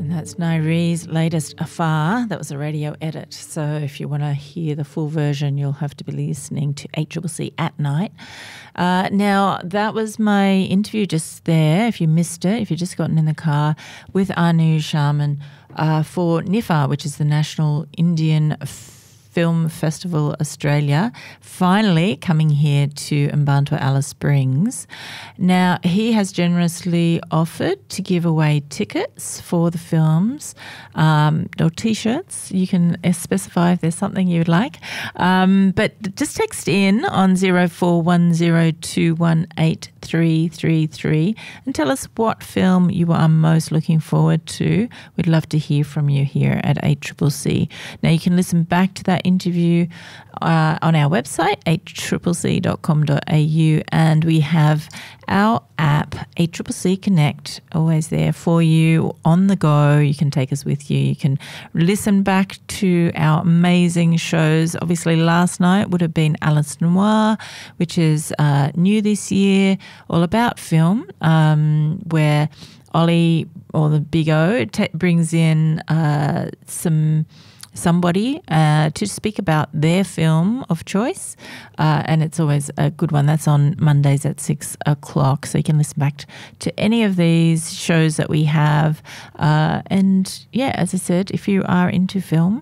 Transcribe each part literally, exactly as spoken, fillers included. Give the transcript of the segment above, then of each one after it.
And that's Nairee's latest Afar. That was a radio edit. So if you want to hear the full version, you'll have to be listening to eight C C C at night. Uh, now, that was my interview just there, if you missed it, if you've just gotten in the car, with Anu Sharman uh, for NIFA, which is the National Indian Film Festival Australia, finally coming here to Mbantua Alice Springs. Now, he has generously offered to give away tickets for the films um, or T-shirts. You can specify if there's something you would like. Um, but just text in on zero four one zero two one eight three three three and tell us what film you are most looking forward to. We'd love to hear from you here at eight C C C. Now, you can listen back to that interview uh, on our website, eight c c c dot com dot a u, and we have our app, eight C C C Connect, always there for you on the go. You can take us with you. You can listen back to our amazing shows. Obviously, last night would have been Alice Noir, which is uh, new this year, all about film, um, where Ollie, or the Big O, t- brings in uh, some somebody uh, to speak about their film of choice, uh, and it's always a good one. That's on Mondays at six o'clock, so you can listen back to any of these shows that we have. Uh, and yeah, as I said, if you are into film,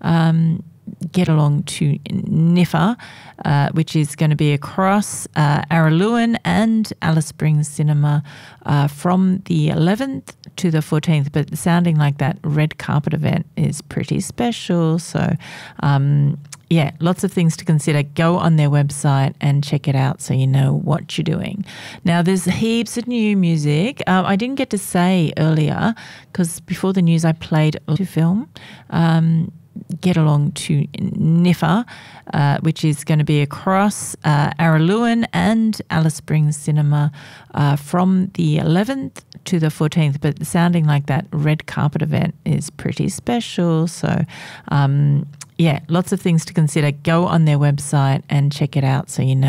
um, get along to NIFA, uh, which is going to be across uh, Araluen and Alice Springs Cinema uh, from the eleventh to the fourteenth. But sounding like that red carpet event is pretty special. So, um, yeah, lots of things to consider. Go on their website and check it out so you know what you're doing. Now, there's heaps of new music. Um, I didn't get to say earlier because before the news I played to film. Um, get along to NIFA, uh, which is going to be across uh, Araluen and Alice Springs Cinema uh, from the eleventh to the fourteenth. But sounding like that red carpet event is pretty special. So, um, yeah, lots of things to consider. Go on their website and check it out so you know